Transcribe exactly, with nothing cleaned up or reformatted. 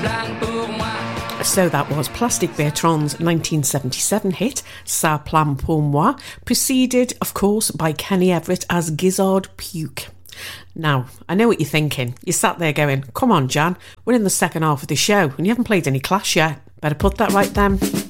So that was Plastic Bertrand's nineteen seventy-seven hit, Ça Plane Pour Moi, preceded, of course, by Kenny Everett as Gizzard Puke. Now, I know what you're thinking. You sat there going, come on, Jan, we're in the second half of the show and you haven't played any Clash yet. Better put that right then.